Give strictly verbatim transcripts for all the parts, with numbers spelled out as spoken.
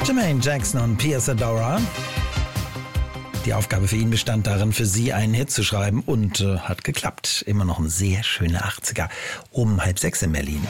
Jermaine Jackson und Piers Adora. Die Aufgabe für ihn bestand darin, für sie einen Hit zu schreiben und äh, hat geklappt. Immer noch ein sehr schöner achtziger. Um halb sechs in Berlin.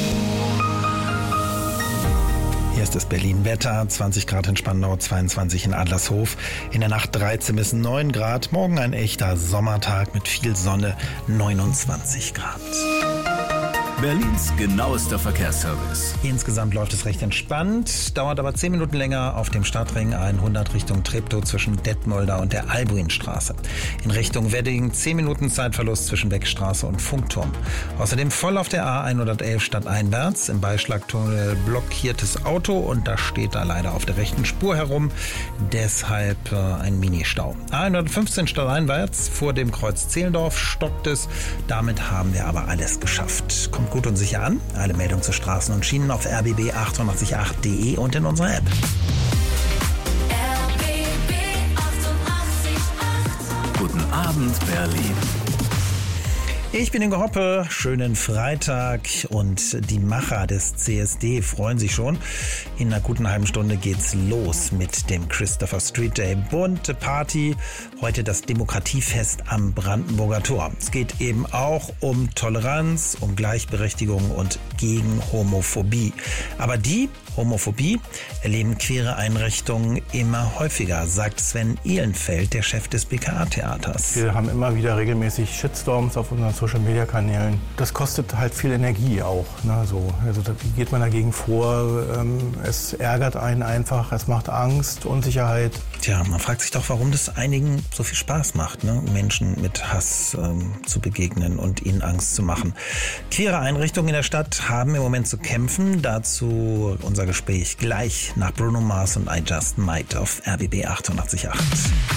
Hier ist das Berlin-Wetter, zwanzig Grad in Spandau, zweiundzwanzig in Adlershof. In der Nacht dreizehn bis neun Grad. Morgen ein echter Sommertag mit viel Sonne, neunundzwanzig Grad. Berlins genauester Verkehrsservice. Insgesamt läuft es recht entspannt, dauert aber zehn Minuten länger auf dem Stadtring hundert Richtung Treptow zwischen Detmolder und der Albuinstraße. In Richtung Wedding zehn Minuten Zeitverlust zwischen Beckstraße und Funkturm. Außerdem voll auf der A hundertelf stadteinwärts, im Beischlagtunnel blockiertes Auto und da steht da leider auf der rechten Spur herum, deshalb äh, ein Ministau. A hundertfünfzehn stadteinwärts vor dem Kreuz Zehlendorf stockt es, damit haben wir aber alles geschafft. Kommt gut und sicher an. Alle Meldungen zu Straßen und Schienen auf r b b achtundachtzig punkt acht punkt de und in unserer App. R B B achtundachtzig Komma acht. Guten Abend, Berlin. Ich bin Ingo Hoppe, schönen Freitag und die Macher des C S D freuen sich schon. In einer guten halben Stunde geht's los mit dem Christopher Street Day. Bunte Party, heute das Demokratiefest am Brandenburger Tor. Es geht eben auch um Toleranz, um Gleichberechtigung und gegen Homophobie. Aber die Homophobie erleben queere Einrichtungen immer häufiger, sagt Sven Ehlenfeld, der Chef des B K A-Theaters. Wir haben immer wieder regelmäßig Shitstorms auf unseren Social-Media-Kanälen. Das kostet halt viel Energie auch. Ne, so. Also da geht man dagegen vor. Ähm, es ärgert einen einfach, es macht Angst, Unsicherheit. Tja, man fragt sich doch, warum das einigen so viel Spaß macht, ne? Menschen mit Hass ähm, zu begegnen und ihnen Angst zu machen. Queere Einrichtungen in der Stadt haben im Moment zu kämpfen. Dazu unser Gespräch gleich nach Bruno Mars und I Just Might auf R B B achtundachtzig Komma acht.